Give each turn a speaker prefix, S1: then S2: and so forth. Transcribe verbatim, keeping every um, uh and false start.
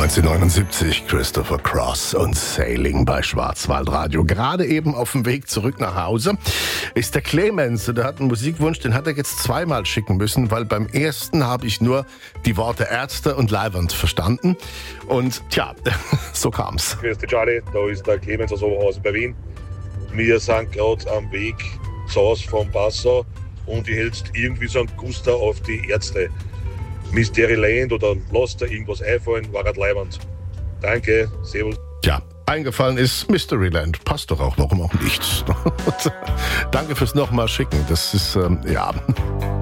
S1: neunzehnhundertneunundsiebzig, Christopher Cross und Sailing bei Schwarzwaldradio. Gerade eben auf dem Weg zurück nach Hause ist der Clemens. Der hat einen Musikwunsch, den hat er jetzt zweimal schicken müssen, weil beim ersten habe ich nur die Worte Ärzte und Leiwand verstanden. Und tja, so kam's.
S2: Grüß dich, Charlie, da ist der Clemens aus Oberhausen bei Wien. Wir sind gerade am Weg zu Hause vom Passau und ich hältst irgendwie so einen Guster auf die Ärzte. Mystery Land oder lass da irgendwas einfallen, war halt leibend. Danke, servus.
S1: Tja, eingefallen ist Mysteryland. Passt doch auch, warum auch nicht. Danke fürs nochmal schicken. Das ist, ähm, ja...